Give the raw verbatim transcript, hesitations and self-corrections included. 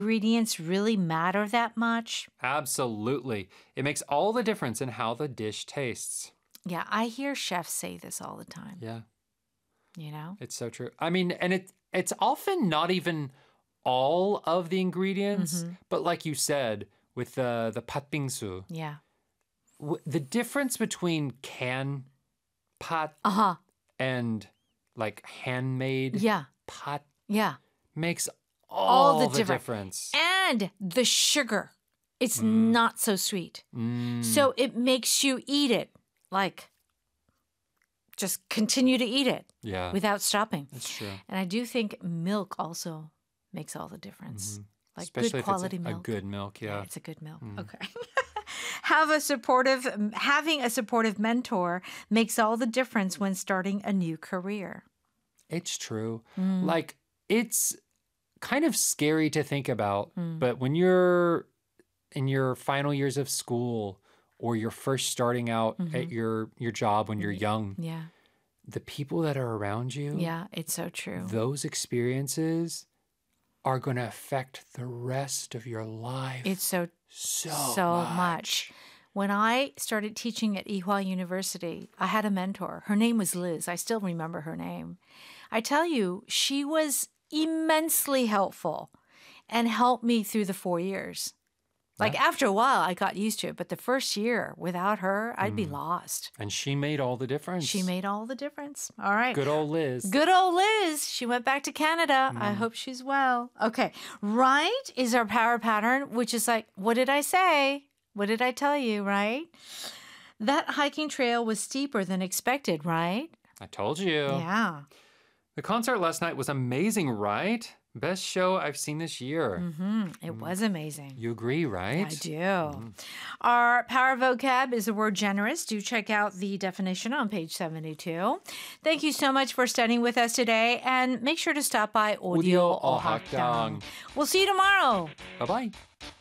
ingredients really matter that much? Absolutely. It makes all the difference in how the dish tastes. Yeah, I hear chefs say this all the time. Yeah. You know? It's so true. I mean, and it it's often not even all of the ingredients, Mm-hmm. but like you said, with the the patbingsu, Yeah. w- the difference between can pat Uh-huh. and like handmade Yeah. pat Yeah. makes All all, the the, different- difference. And the sugar. It's Mm. not so sweet. Mm, So it makes you eat it. Like, just continue to eat it yeah, without stopping. that's true. And I do think milk also makes all the difference. Mhm. Like Especially good quality if it's a, milk. a good milk, yeah. It's a good milk. Mm. Okay. Have a supportive, having a supportive mentor makes all the difference when starting a new career. It's true. Mm. Like, it's kind of scary to think about, Mm. but when you're in your final years of school or you're first starting out Mhm. at your your job when you're young, Yeah. the people that are around you, Yeah, it's so true. those experiences are going to affect the rest of your life It's so so, so much. much. When I started teaching at Ewha University, I had a mentor. Her name was Liz. I still remember her name. I tell you, she was immensely helpful and helped me through the four years. Like Yeah. after a while, I got used to it. But the first year, without her, I'd be Mm. lost. And she made all the difference. She made all the difference. All right. Good old Liz. Good old Liz. She went back to Canada. I Mm. hope she's well. Okay. Right is our power pattern, which is like, what did I say? What did I tell you, right? That hiking trail was steeper than expected, right? I told you. Yeah. The concert last night was amazing, right? Best show I've seen this year. hmm It was amazing. You agree, right? I do. Our power vocab is the word generous. Do check out the definition on page seventy-two. Thank you so much for studying with us today. And make sure to stop by Audio Audio Ohakdang. Ohakdang. We'll see you tomorrow. Bye-bye.